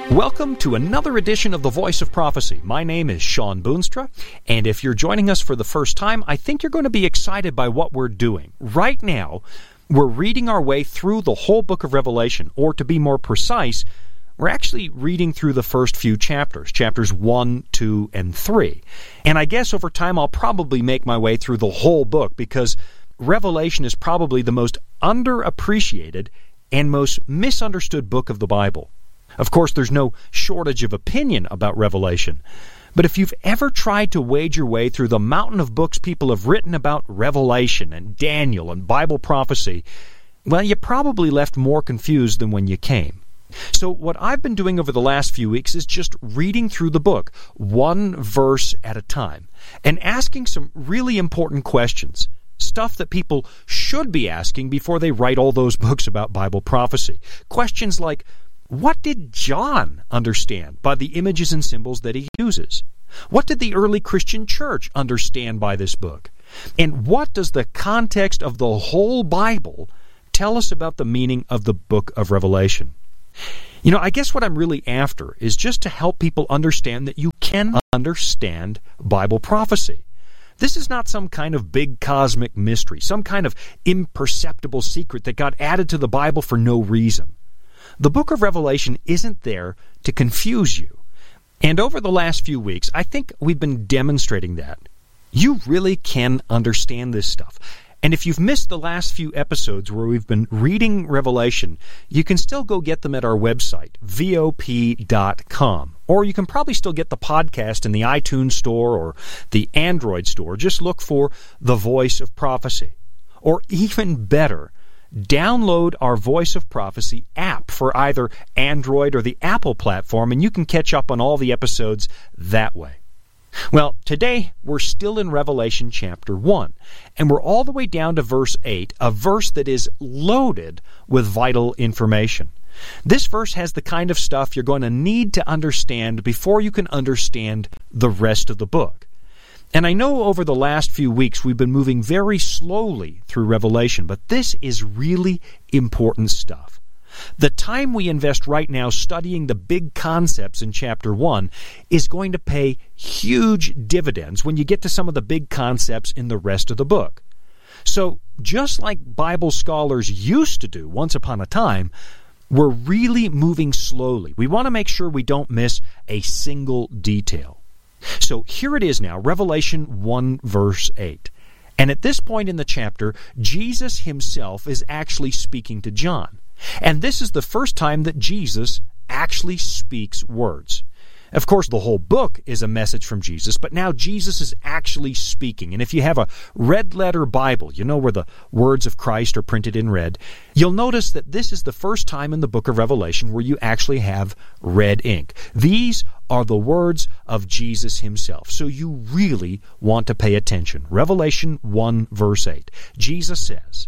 Welcome to another edition of The Voice of Prophecy. My name is Sean Boonstra, and if you're joining us for the first time, I think you're going to be excited by what we're doing. Right now, we're reading our way through the whole book of Revelation, or to be more precise, we're actually reading through the first few chapters, chapters 1, 2, and 3. And I guess over time I'll probably make my way through the whole book, because Revelation is probably the most underappreciated and most misunderstood book of the Bible. Of course, there's no shortage of opinion about Revelation, but if you've ever tried to wade your way through the mountain of books people have written about Revelation and Daniel and Bible prophecy, well, you probably left more confused than when you came. So what I've been doing over the last few weeks is just reading through the book, one verse at a time, and asking some really important questions, stuff that people should be asking before they write all those books about Bible prophecy. Questions like, what did John understand by the images and symbols that he uses? What did the early Christian church understand by this book? And what does the context of the whole Bible tell us about the meaning of the book of Revelation? You know, I guess what I'm really after is just to help people understand that you can understand Bible prophecy. This is not some kind of big cosmic mystery, some kind of imperceptible secret that got added to the Bible for no reason. The book of Revelation isn't there to confuse you. And over the last few weeks, I think we've been demonstrating that. You really can understand this stuff. And if you've missed the last few episodes where we've been reading Revelation, you can still go get them at our website, VOP.com. Or you can probably still get the podcast in the iTunes store or the Android store. Just look for The Voice of Prophecy. Or even better, download our Voice of Prophecy app for either Android or the Apple platform, and you can catch up on all the episodes that way. Well, today we're still in Revelation chapter 1, and we're all the way down to verse 8, a verse that is loaded with vital information. This verse has the kind of stuff you're going to need to understand before you can understand the rest of the book. And I know over the last few weeks we've been moving very slowly through Revelation, but this is really important stuff. The time we invest right now studying the big concepts in chapter 1 is going to pay huge dividends when you get to some of the big concepts in the rest of the book. So, just like Bible scholars used to do once upon a time, we're really moving slowly. We want to make sure we don't miss a single detail. So here it is now, Revelation 1 verse 8. And at this point in the chapter, Jesus himself is actually speaking to John. And this is the first time that Jesus actually speaks words. Of course, the whole book is a message from Jesus, but now Jesus is actually speaking. And if you have a red letter Bible, you know where the words of Christ are printed in red, you'll notice that this is the first time in the book of Revelation where you actually have red ink. These are the words of Jesus himself. So you really want to pay attention. Revelation 1 verse 8. Jesus says,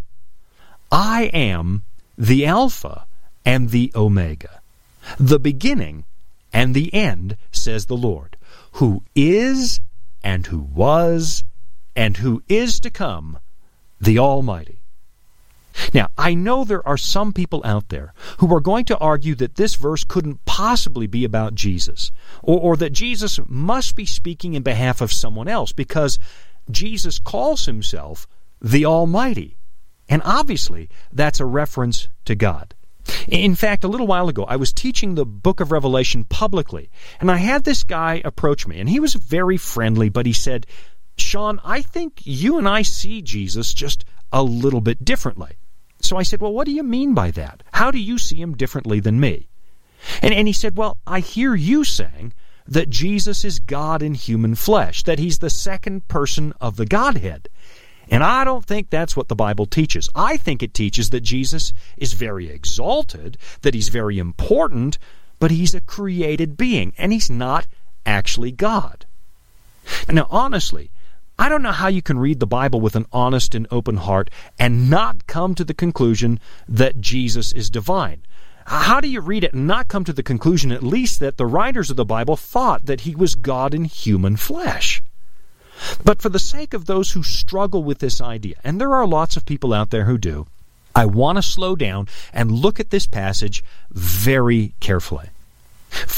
I am the Alpha and the Omega, the beginning and the end, says the Lord, who is and who was and who is to come, the Almighty. Now, I know there are some people out there who are going to argue that this verse couldn't possibly be about Jesus, or that Jesus must be speaking in behalf of someone else, because Jesus calls himself the Almighty. And obviously, that's a reference to God. In fact, a little while ago, I was teaching the book of Revelation publicly, and I had this guy approach me, and he was very friendly, but he said, Sean, I think you and I see Jesus just a little bit differently. So I said, well, what do you mean by that? How do you see him differently than me? And he said, well, I hear you saying that Jesus is God in human flesh, that he's the second person of the Godhead. And I don't think that's what the Bible teaches. I think it teaches that Jesus is very exalted, that he's very important, but he's a created being, and he's not actually God. Now, honestly, I don't know how you can read the Bible with an honest and open heart and not come to the conclusion that Jesus is divine. How do you read it and not come to the conclusion at least that the writers of the Bible thought that he was God in human flesh? But for the sake of those who struggle with this idea, and there are lots of people out there who do, I want to slow down and look at this passage very carefully.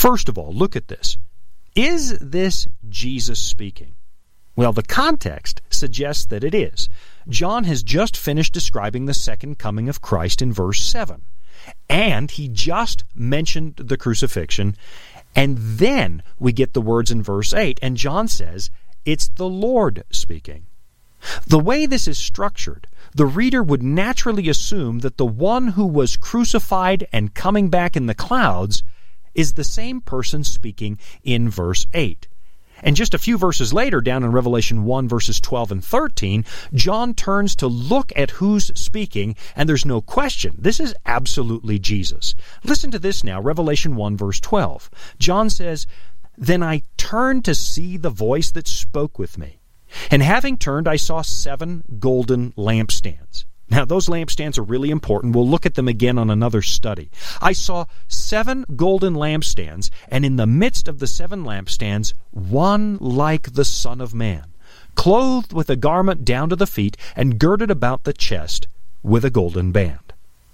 First of all, look at this. Is this Jesus speaking? Well, the context suggests that it is. John has just finished describing the second coming of Christ in verse 7. And he just mentioned the crucifixion. And then we get the words in verse 8. And John says, it's the Lord speaking. The way this is structured, the reader would naturally assume that the one who was crucified and coming back in the clouds is the same person speaking in verse 8. And just a few verses later, down in Revelation 1, verses 12 and 13, John turns to look at who's speaking, and there's no question, this is absolutely Jesus. Listen to this now, Revelation 1, verse 12. John says, "Then I turned to see the voice that spoke with me. And having turned, I saw 7 golden lampstands." Now, those lampstands are really important. We'll look at them again on another study. I saw 7 golden lampstands, and in the midst of the 7 lampstands, one like the Son of Man, clothed with a garment down to the feet, and girded about the chest with a golden band.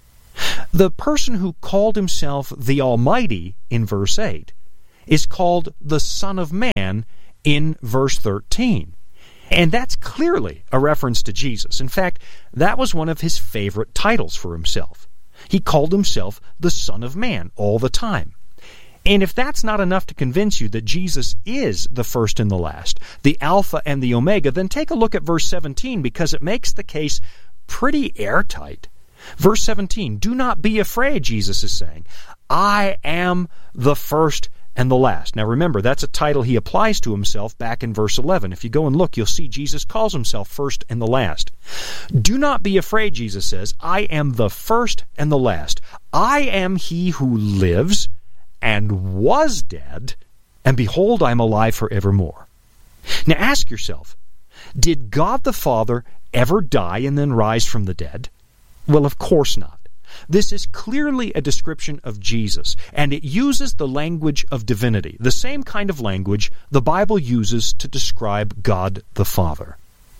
The person who called himself the Almighty in verse 8 is called the Son of Man in verse 13. And that's clearly a reference to Jesus. In fact, that was one of his favorite titles for himself. He called himself the Son of Man all the time. And if that's not enough to convince you that Jesus is the first and the last, the Alpha and the Omega, then take a look at verse 17, because it makes the case pretty airtight. Verse 17, "Do not be afraid," Jesus is saying. "I am the first and the last." Now remember, that's a title he applies to himself back in verse 11. If you go and look, you'll see Jesus calls himself first and the last. "Do not be afraid," Jesus says. "I am the first and the last. I am he who lives and was dead, and behold, I am alive forevermore." Now ask yourself, did God the Father ever die and then rise from the dead? Well, of course not. This is clearly a description of Jesus, and it uses the language of divinity, the same kind of language the Bible uses to describe God the Father.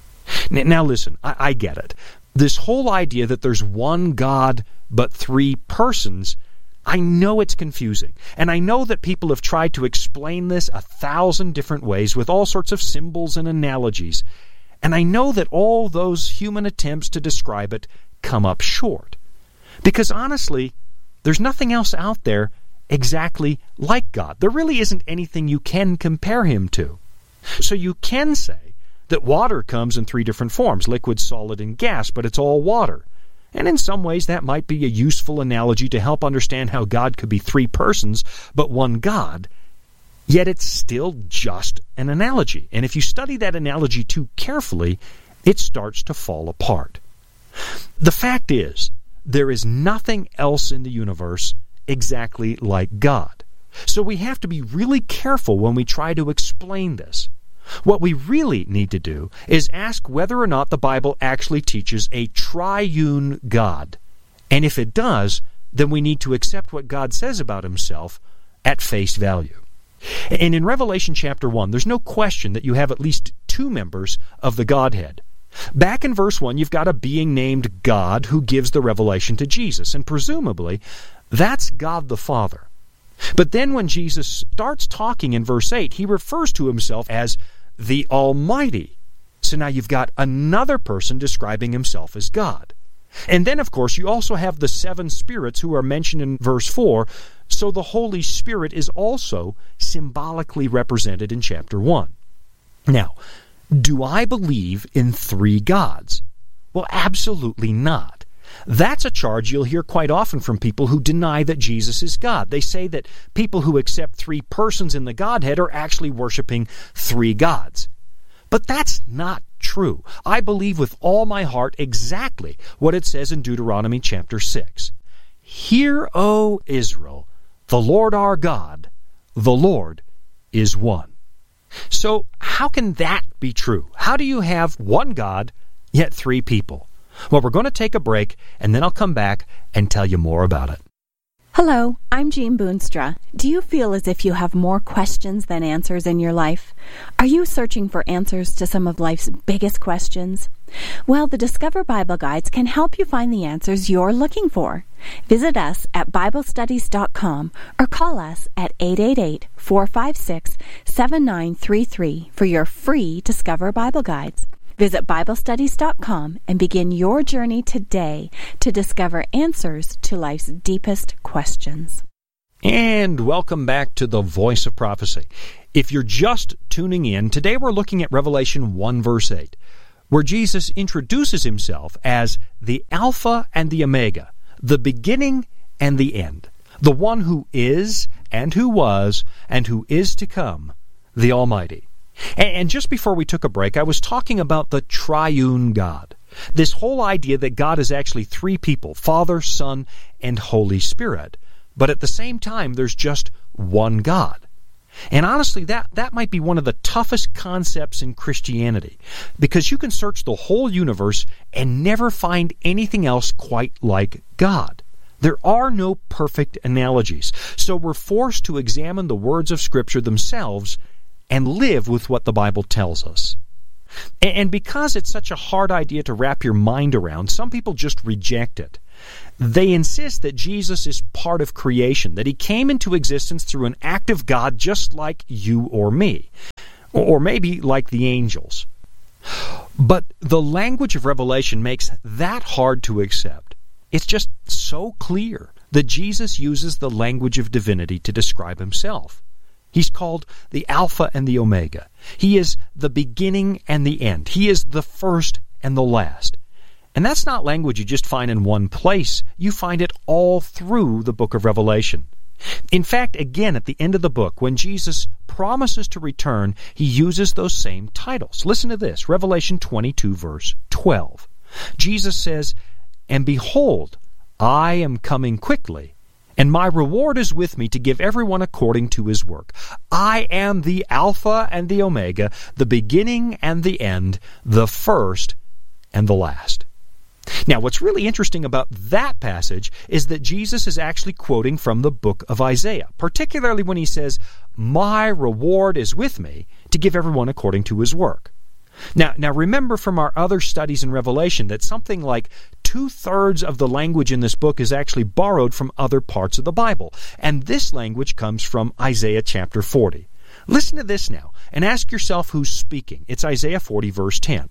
Now listen, I get it. This whole idea that there's one God but 3 persons, I know it's confusing, and I know that people have tried to explain this 1,000 different ways with all sorts of symbols and analogies, and I know that all those human attempts to describe it come up short. Because honestly, there's nothing else out there exactly like God. There really isn't anything you can compare him to. So you can say that water comes in 3 different forms, liquid, solid, and gas, but it's all water. And in some ways that might be a useful analogy to help understand how God could be 3 persons, but one God. Yet it's still just an analogy. And if you study that analogy too carefully, it starts to fall apart. The fact is, there is nothing else in the universe exactly like God. So we have to be really careful when we try to explain this. What we really need to do is ask whether or not the Bible actually teaches a triune God. And if it does, then we need to accept what God says about himself at face value. And in Revelation chapter 1, there's no question that you have at least 2 members of the Godhead. Back in verse 1, you've got a being named God who gives the revelation to Jesus, and presumably, that's God the Father. But then when Jesus starts talking in verse 8, he refers to himself as the Almighty. So now you've got another person describing himself as God. And then, of course, you also have the 7 spirits who are mentioned in verse 4, so the Holy Spirit is also symbolically represented in chapter 1. Now, do I believe in 3 gods? Well, absolutely not. That's a charge you'll hear quite often from people who deny that Jesus is God. They say that people who accept 3 persons in the Godhead are actually worshiping 3 gods. But that's not true. I believe with all my heart exactly what it says in Deuteronomy chapter 6. "Hear, O Israel, the Lord our God, the Lord is one." So how can that be true? How do you have one God, yet 3 people? Well, we're going to take a break, and then I'll come back and tell you more about it. Hello, I'm Jean Boonstra. Do you feel as if you have more questions than answers in your life? Are you searching for answers to some of life's biggest questions? Well, the Discover Bible Guides can help you find the answers you're looking for. Visit us at BibleStudies.com or call us at 888-456-7933 for your free Discover Bible Guides. Visit BibleStudies.com and begin your journey today to discover answers to life's deepest questions. And welcome back to the Voice of Prophecy. If you're just tuning in, today we're looking at Revelation 1 verse 8, where Jesus introduces himself as the Alpha and the Omega, the beginning and the end, the one who is and who was and who is to come, the Almighty. And just before we took a break, I was talking about the triune God. This whole idea that God is actually three people, Father, Son, and Holy Spirit. But at the same time, there's just one God. And honestly, that might be one of the toughest concepts in Christianity, because you can search the whole universe and never find anything else quite like God. There are no perfect analogies, so we're forced to examine the words of Scripture themselves and live with what the Bible tells us. And because it's such a hard idea to wrap your mind around, some people just reject it. They insist that Jesus is part of creation, that he came into existence through an act of God just like you or me, or maybe like the angels. But the language of Revelation makes that hard to accept. It's just so clear that Jesus uses the language of divinity to describe himself. He's called the Alpha and the Omega. He is the beginning and the end. He is the first and the last. And that's not language you just find in one place. You find it all through the book of Revelation. In fact, again, at the end of the book, when Jesus promises to return, he uses those same titles. Listen to this, Revelation 22, verse 12. Jesus says, "And behold, I am coming quickly, and my reward is with me to give everyone according to his work. I am the Alpha and the Omega, the beginning and the end, the first and the last." Now, what's really interesting about that passage is that Jesus is actually quoting from the book of Isaiah, particularly when he says, "My reward is with me to give everyone according to his work." Now remember from our other studies in Revelation that something like 2/3 of the language in this book is actually borrowed from other parts of the Bible. And this language comes from Isaiah chapter 40. Listen to this now and ask yourself who's speaking. It's Isaiah 40 verse 10.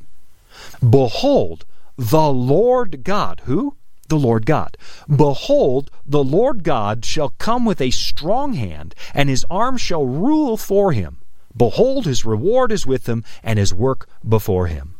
"Behold, the Lord God," who? The Lord God. "Behold, the Lord God shall come with a strong hand, and his arm shall rule for him. Behold, his reward is with him, and his work before him."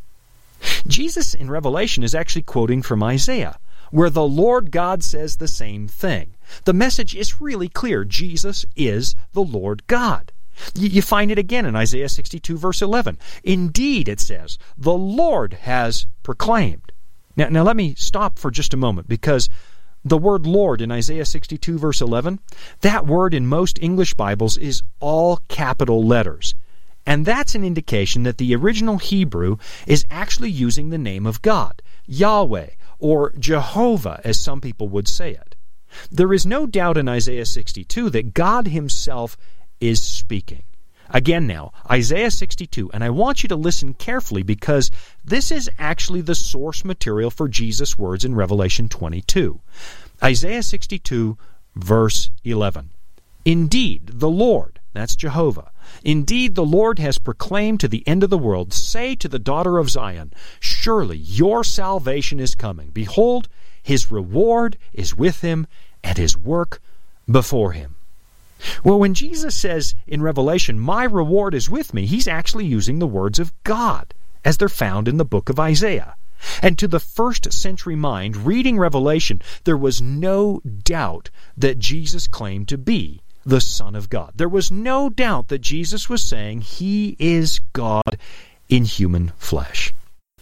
Jesus in Revelation is actually quoting from Isaiah, where the Lord God says the same thing. The message is really clear. Jesus is the Lord God. You find it again in Isaiah 62 verse 11. "Indeed," it says, "the Lord has proclaimed." Now let me stop for just a moment, because the word Lord in Isaiah 62 verse 11, that word in most English Bibles is all capital letters. And that's an indication that the original Hebrew is actually using the name of God, Yahweh, or Jehovah, as some people would say it. There is no doubt in Isaiah 62 that God himself is speaking. Again now, Isaiah 62, and I want you to listen carefully, because this is actually the source material for Jesus' words in Revelation 22. Isaiah 62, verse 11. "Indeed, the Lord," that's Jehovah, "indeed the Lord has proclaimed to the end of the world, say to the daughter of Zion, surely your salvation is coming. Behold, his reward is with him, and his work before him." Well, when Jesus says in Revelation, "My reward is with me," he's actually using the words of God as they're found in the book of Isaiah. And to the first century mind, reading Revelation, there was no doubt that Jesus claimed to be the Son of God. There was no doubt that Jesus was saying he is God in human flesh.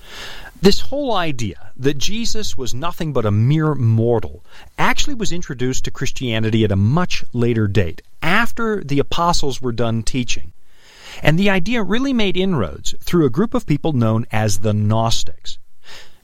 This whole idea that Jesus was nothing but a mere mortal actually was introduced to Christianity at a much later date, after the apostles were done teaching. And the idea really made inroads through a group of people known as the Gnostics.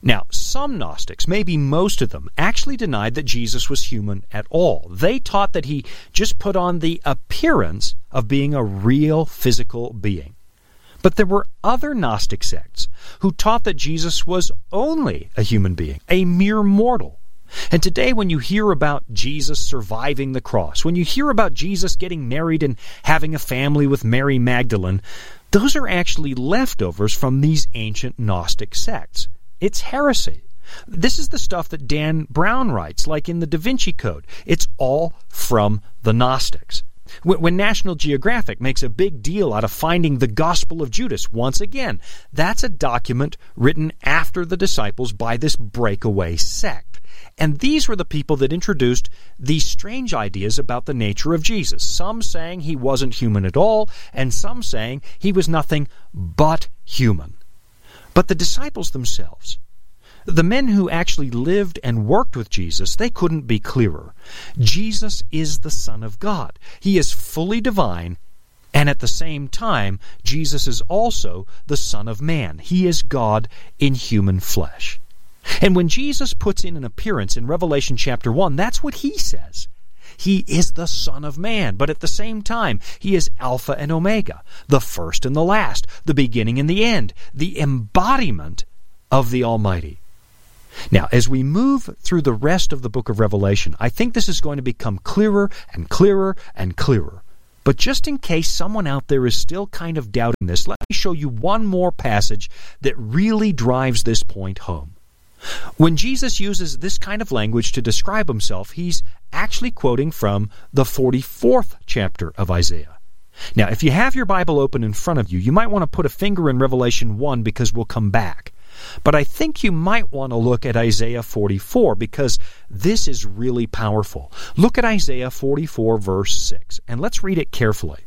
Now, some Gnostics, maybe most of them, actually denied that Jesus was human at all. They taught that he just put on the appearance of being a real physical being. But there were other Gnostic sects who taught that Jesus was only a human being, a mere mortal. And today when you hear about Jesus surviving the cross, when you hear about Jesus getting married and having a family with Mary Magdalene, those are actually leftovers from these ancient Gnostic sects. It's heresy. This is the stuff that Dan Brown writes, like in the Da Vinci Code. It's all from the Gnostics. When National Geographic makes a big deal out of finding the Gospel of Judas, once again, that's a document written after the disciples by this breakaway sect. And these were the people that introduced these strange ideas about the nature of Jesus. Some saying he wasn't human at all, and some saying he was nothing but human. But the disciples themselves, the men who actually lived and worked with Jesus, they couldn't be clearer. Jesus is the Son of God. He is fully divine, and at the same time, Jesus is also the Son of Man. He is God in human flesh. And when Jesus puts in an appearance in Revelation chapter 1, that's what he says. He is the Son of Man, but at the same time, he is Alpha and Omega, the first and the last, the beginning and the end, the embodiment of the Almighty. Now, as we move through the rest of the book of Revelation, I think this is going to become clearer and clearer and clearer. But just in case someone out there is still kind of doubting this, let me show you one more passage that really drives this point home. When Jesus uses this kind of language to describe himself, he's actually quoting from the 44th chapter of Isaiah. Now, if you have your Bible open in front of you, you might want to put a finger in Revelation 1 because we'll come back. But I think you might want to look at Isaiah 44 because this is really powerful. Look at Isaiah 44 verse 6, and let's read it carefully.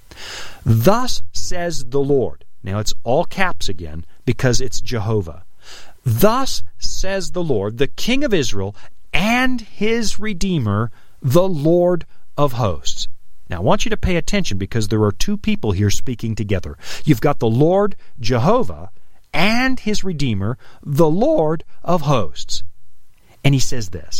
Thus says the Lord. Now it's all caps again because it's Jehovah. Thus says the Lord, the King of Israel, and his Redeemer, the Lord of hosts. Now I want you to pay attention because there are two people here speaking together. You've got the Lord, Jehovah, and his Redeemer, the Lord of hosts. And he says this,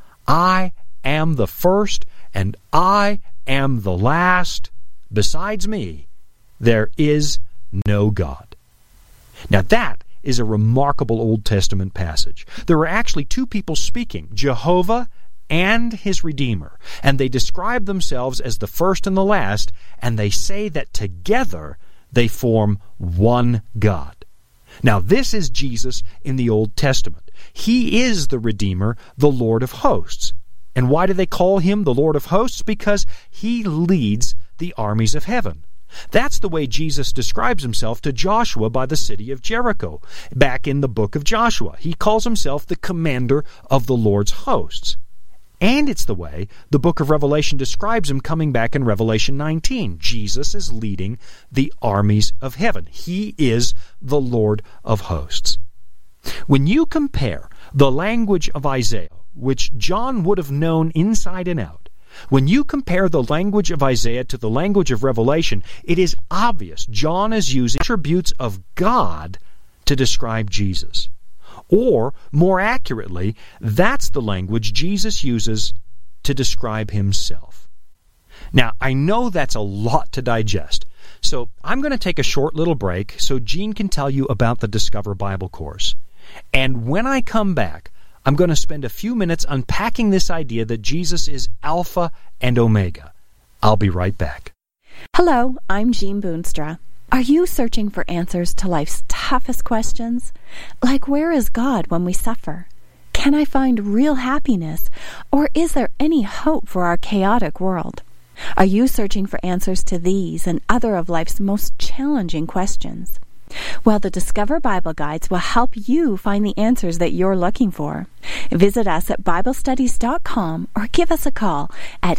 I am the first and I am the last. Besides me, there is no God. Now that is a remarkable Old Testament passage. There are actually two people speaking, Jehovah and his Redeemer. And they describe themselves as the first and the last, and they say that together they form one God. Now this is Jesus in the Old Testament. He is the Redeemer, the Lord of hosts. And why do they call him the Lord of hosts? Because he leads the armies of heaven. That's the way Jesus describes himself to Joshua by the city of Jericho. Back in the book of Joshua, he calls himself the commander of the Lord's hosts. And it's the way the book of Revelation describes him coming back in Revelation 19. Jesus is leading the armies of heaven. He is the Lord of hosts. When you compare the language of Isaiah, which John would have known inside and out, when you compare the language of Isaiah to the language of Revelation, it is obvious John is using attributes of God to describe Jesus. Or, more accurately, that's the language Jesus uses to describe himself. Now, I know that's a lot to digest, so I'm going to take a short little break so Gene can tell you about the Discover Bible course. And when I come back, I'm going to spend a few minutes unpacking this idea that Jesus is Alpha and Omega. I'll be right back. Hello, I'm Jean Boonstra. Are you searching for answers to life's toughest questions? Like, where is God when we suffer? Can I find real happiness? Or is there any hope for our chaotic world? Are you searching for answers to these and other of life's most challenging questions? Well, the Discover Bible Guides will help you find the answers that you're looking for. Visit us at BibleStudies.com or give us a call at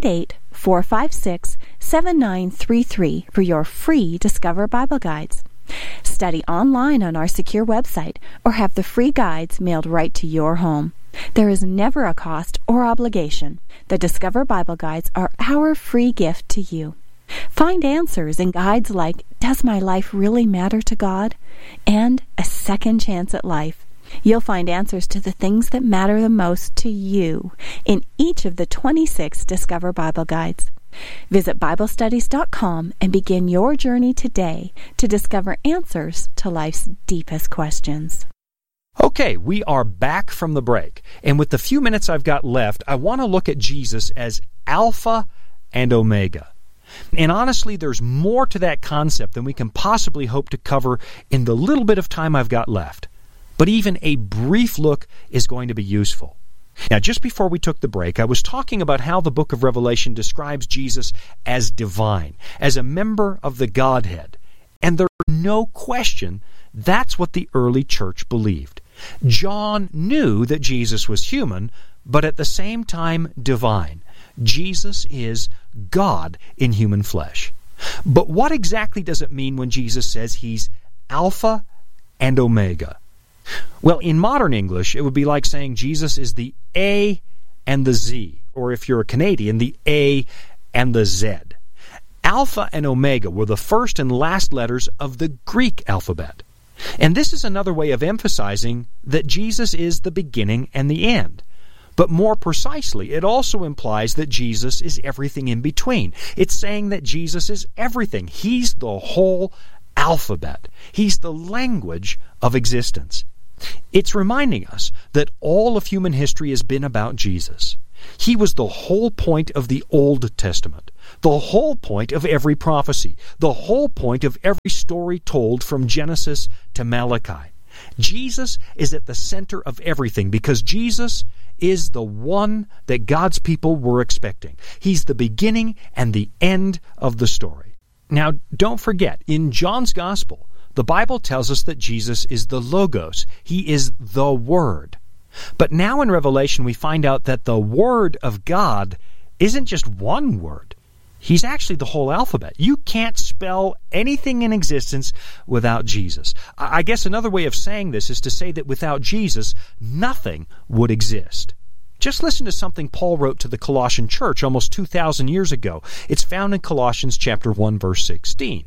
888-456-7933 for your free Discover Bible Guides. Study online on our secure website or have the free guides mailed right to your home. There is never a cost or obligation. The Discover Bible Guides are our free gift to you. Find answers in guides like Does My Life Really Matter to God? And A Second Chance at Life. You'll find answers to the things that matter the most to you in each of the 26 Discover Bible Guides. Visit BibleStudies.com and begin your journey today to discover answers to life's deepest questions. Okay, we are back from the break, and with the few minutes I've got left, I want to look at Jesus as Alpha and Omega. And honestly, there's more to that concept than we can possibly hope to cover in the little bit of time I've got left. But even a brief look is going to be useful. Now, just before we took the break, I was talking about how the book of Revelation describes Jesus as divine, as a member of the Godhead. And there's no question that's what the early church believed. John knew that Jesus was human, but at the same time divine. Jesus is God in human flesh. But what exactly does it mean when Jesus says he's Alpha and Omega? Well, in modern English, it would be like saying Jesus is the A and the Z, or if you're a Canadian, the A and the Z. Alpha and Omega were the first and last letters of the Greek alphabet. And this is another way of emphasizing that Jesus is the beginning and the end. But more precisely, it also implies that Jesus is everything in between. It's saying that Jesus is everything. He's the whole alphabet. He's the language of existence. It's reminding us that all of human history has been about Jesus. He was the whole point of the Old Testament, the whole point of every prophecy, the whole point of every story told from Genesis to Malachi. Jesus is at the center of everything because Jesus is the one that God's people were expecting. He's the beginning and the end of the story. Now, don't forget, in John's Gospel, the Bible tells us that Jesus is the Logos. He is the Word. But now in Revelation we find out that the Word of God isn't just one word. He's actually the whole alphabet. You can't spell anything in existence without Jesus. I guess another way of saying this is to say that without Jesus, nothing would exist. Just listen to something Paul wrote to the Colossian church almost 2,000 years ago. It's found in Colossians chapter 1, verse 16.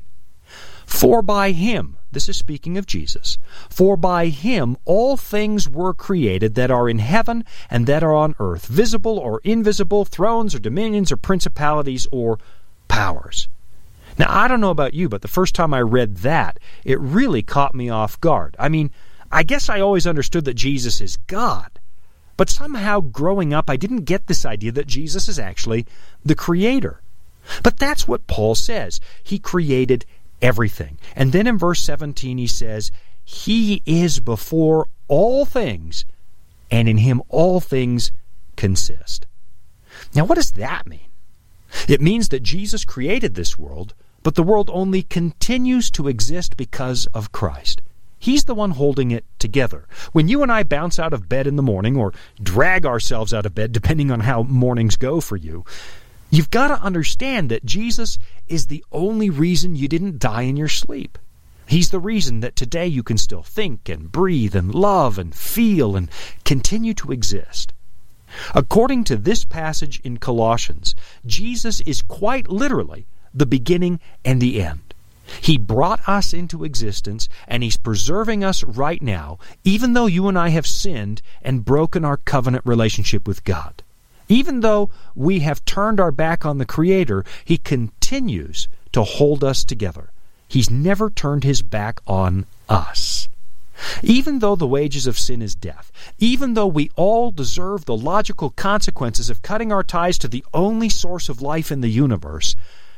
For by him, this is speaking of Jesus, for by him all things were created that are in heaven and that are on earth, visible or invisible, thrones or dominions or principalities or powers. Now, I don't know about you, but the first time I read that, it really caught me off guard. I mean, I guess I always understood that Jesus is God, but somehow growing up I didn't get this idea that Jesus is actually the Creator. But that's what Paul says. He created everything. And then in verse 17 he says, He is before all things, and in Him all things consist. Now what does that mean? It means that Jesus created this world, but the world only continues to exist because of Christ. He's the one holding it together. When you and I bounce out of bed in the morning, or drag ourselves out of bed, depending on how mornings go for you, you've got to understand that Jesus is the only reason you didn't die in your sleep. He's the reason that today you can still think and breathe and love and feel and continue to exist. According to this passage in Colossians, Jesus is quite literally the beginning and the end. He brought us into existence, and He's preserving us right now, even though you and I have sinned and broken our covenant relationship with God. Even though we have turned our back on the Creator, He continues to hold us together. He's never turned His back on us. Even though the wages of sin is death, even though we all deserve the logical consequences of cutting our ties to the only source of life in the universe,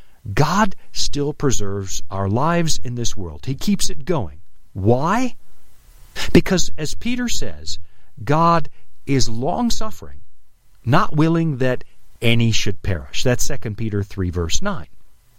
God still preserves our lives in this world. He keeps it going. Why? Because, as Peter says, God is long-suffering, not willing that any should perish. That's 2 Peter 3, verse 9.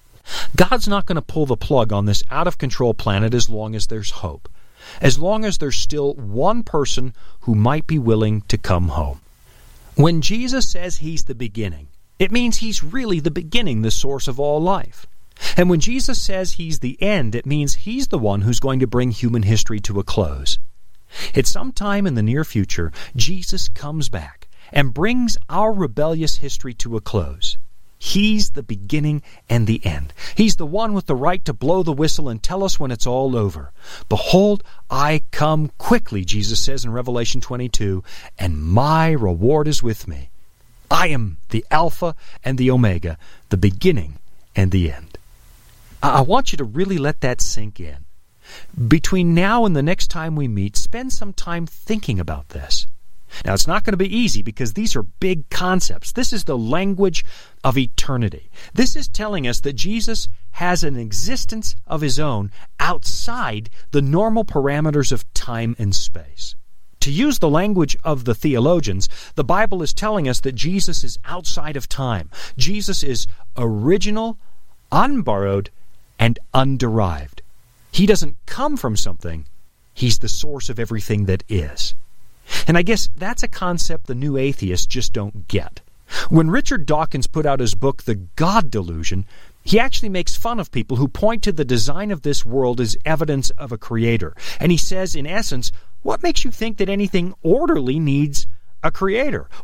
God's not going to pull the plug on this out-of-control planet as long as there's hope, as long as there's still one person who might be willing to come home. When Jesus says He's the beginning, it means He's really the beginning, the source of all life. And when Jesus says He's the end, it means He's the one who's going to bring human history to a close. At some time in the near future, Jesus comes back and brings our rebellious history to a close. He's the beginning and the end. He's the one with the right to blow the whistle and tell us when it's all over. Behold, I come quickly, Jesus says in Revelation 22, and my reward is with me. I am the Alpha and the Omega, the beginning and the end. I want you to really let that sink in. Between now and the next time we meet, spend some time thinking about this. Now, it's not going to be easy because these are big concepts. This is the language of eternity. This is telling us that Jesus has an existence of his own outside the normal parameters of time and space. To use the language of the theologians, the Bible is telling us that Jesus is outside of time. Jesus is original, unborrowed, and underived. He doesn't come from something. He's the source of everything that is. And I guess that's a concept the new atheists just don't get. When Richard Dawkins put out his book, The God Delusion, he actually makes fun of people who point to the design of this world as evidence of a creator. And he says, in essence, what makes you think that anything orderly needs a creator?